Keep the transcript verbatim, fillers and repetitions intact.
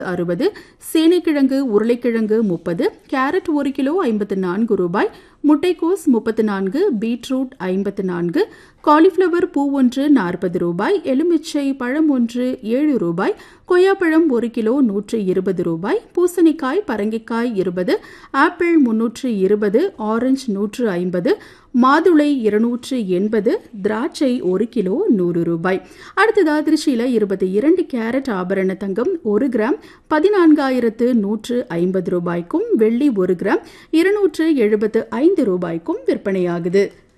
அறுபது, சேனைக்கிழங்கு உருளைக்கிழங்கு முப்பது, கேரட் ஒரு கிலோ ஐம்பத்து நான்கு ரூபாய், முட்டைக்கோஸ் முப்பத்து நான்கு, பீட்ரூட் ஐம்பத்து நான்கு, காலிஃப்ளவர் பூ ஒன்று நாற்பது ரூபாய், எலுமிச்சை பழம் ஒன்று ஏழு ரூபாய், கொய்யாப்பழம் ஒரு கிலோ நூற்று இருபது ரூபாய், பூசணிக்காய் பரங்கிக்காய் இருபது, ஆப்பிள் முன்னூற்று இருபது, ஆரஞ்சு நூற்று ஐம்பது, மாதுளை இருநூற்று எண்பது, திராட்சை ஒரு கிலோ நூறு ரூபாய். அடுத்ததா திருச்சியில இருபத்தி இரண்டு கேரட் ஆபரண தங்கம் ஒரு கிராம் பதினான்காயிரத்து நூற்று ஐம்பது ரூபாய்க்கும், வெள்ளி ஒரு கிராம் இருநூற்று எழுபத்து ஐந்து ரூபாய்க்கும் விற்பனையாகுது.